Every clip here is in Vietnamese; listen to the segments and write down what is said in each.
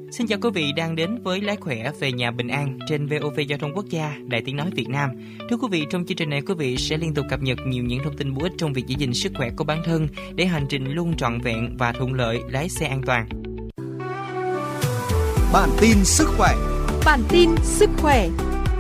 Xin chào quý vị đang đến với Lái Khỏe về nhà bình an trên VOV Giao thông Quốc gia, Đài Tiếng nói Việt Nam. Thưa quý vị, trong chương trình này quý vị sẽ liên tục cập nhật nhiều những thông tin bổ ích trong việc giữ gìn sức khỏe của bản thân để hành trình luôn trọn vẹn và thuận lợi, lái xe an toàn. Bản tin sức khỏe. Bản tin sức khỏe.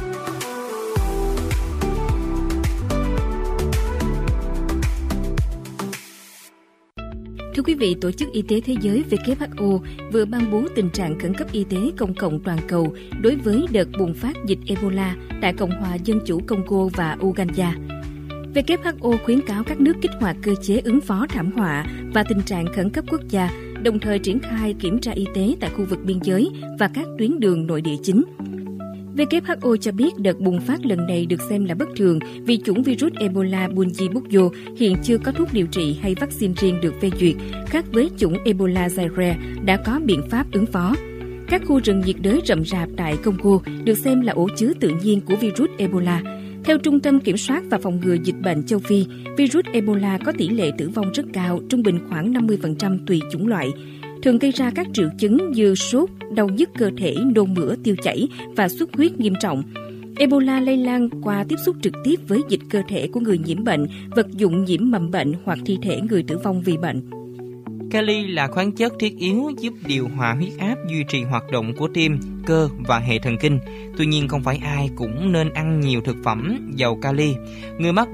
Thưa quý vị, Tổ chức Y tế Thế giới WHO vừa ban bố tình trạng khẩn cấp y tế công cộng toàn cầu đối với đợt bùng phát dịch Ebola tại Cộng hòa Dân chủ Congo và Uganda. WHO khuyến cáo các nước kích hoạt cơ chế ứng phó thảm họa và tình trạng khẩn cấp quốc gia, đồng thời triển khai kiểm tra y tế tại khu vực biên giới và các tuyến đường nội địa chính. WHO cho biết đợt bùng phát lần này được xem là bất thường vì chủng virus Ebola Bundibugyo hiện chưa có thuốc điều trị hay vaccine riêng được phê duyệt, khác với chủng Ebola Zaire đã có biện pháp ứng phó. Các khu rừng nhiệt đới rậm rạp tại Congo được xem là ổ chứa tự nhiên của virus Ebola. Theo Trung tâm Kiểm soát và Phòng ngừa Dịch bệnh châu Phi, virus Ebola có tỷ lệ tử vong rất cao, trung bình khoảng 50% tùy chủng loại, thường gây ra các triệu chứng như sốt, đau nhức cơ thể, nôn mửa, tiêu chảy và xuất huyết nghiêm trọng. Ebola lây lan qua tiếp xúc trực tiếp với dịch cơ thể của người nhiễm bệnh, vật dụng nhiễm mầm bệnh hoặc thi thể người tử vong vì bệnh. Kali là khoáng chất thiết yếu giúp điều hòa huyết áp, duy trì hoạt động của tim, cơ và hệ thần kinh. Tuy nhiên không phải ai cũng nên ăn nhiều thực phẩm giàu kali. Người mắc